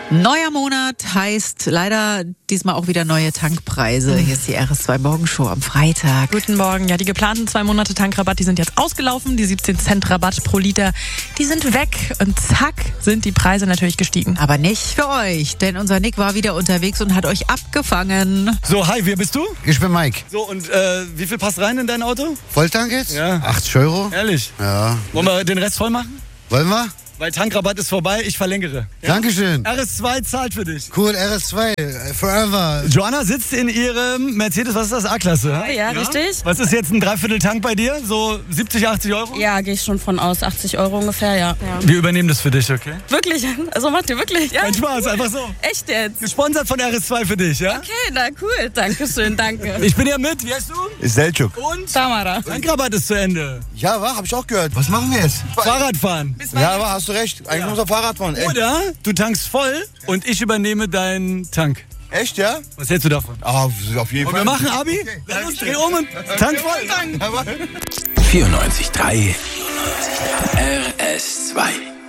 Neuer Monat heißt leider diesmal auch wieder neue Tankpreise. Hier ist die RS2 Morgenshow am Freitag. Guten Morgen. Ja, die geplanten 2 Monate Tankrabatt, die sind jetzt ausgelaufen. Die 17 Cent Rabatt pro Liter, die sind weg. Und zack, sind die Preise natürlich gestiegen. Aber nicht für euch, denn unser Nick war wieder unterwegs und hat euch abgefangen. So, hi, wer bist du? Ich bin Mike. So, und wie viel passt rein in dein Auto? Volltank jetzt? Ja. 80 Euro? Ehrlich? Ja. Wollen wir den Rest voll machen? Wollen wir? Weil Tankrabatt ist vorbei, ich verlängere. Ja? Dankeschön. RS2 zahlt für dich. Cool, RS2, forever. Joanna sitzt in ihrem Mercedes, was ist das, A-Klasse? Ja, richtig. Was ist jetzt ein Dreiviertel Tank bei dir? So 70, 80 Euro? Ja, gehe ich schon von aus. 80 Euro ungefähr, ja. Wir übernehmen das für dich, okay? Wirklich? Also macht ihr wirklich? Ja? Kein Spaß, einfach so. Echt jetzt? Gesponsert von RS2 für dich, ja? Okay, na cool. Dankeschön, danke. Ich bin ja mit, wie heißt du? Ist Selçuk. Und? Tamara. Tankrabatt ist zu Ende. Ja, hab ich auch gehört. Was machen wir jetzt? Fahrradfahren. Ja, hast du recht. Eigentlich muss er Fahrrad fahren. Oder du tankst voll und ich übernehme deinen Tank. Echt, ja? Was hältst du davon? Ah, auf jeden Und Fall. wir machen Abi? Okay. Lass uns drehen um und Tank voll. 94.3 RS2